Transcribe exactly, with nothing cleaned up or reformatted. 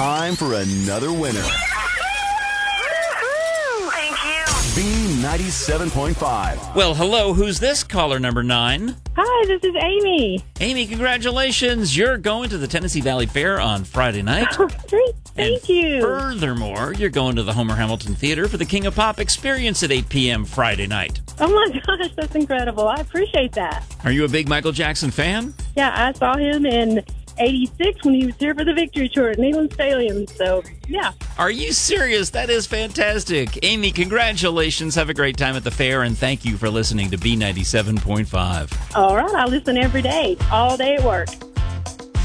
time for another winner. Thank you. B ninety-seven point five. Well, hello. Who's this? Caller number nine. Hi, this is Amy. Amy, congratulations. You're going to the Tennessee Valley Fair on Friday night. Oh, great. Thank and you. Furthermore, you're going to the Homer Hamilton Theater for the King of Pop experience at eight p.m. Friday night. Oh, my gosh, that's incredible. I appreciate that. Are you a big Michael Jackson fan? Yeah, I saw him in eighty-six when he was here for the Victory Tour at Neyland Stadium. So, yeah. Are you serious? That is fantastic. Amy, congratulations. Have a great time at the fair, and thank you for listening to B ninety-seven point five. All right, I listen every day, all day at work.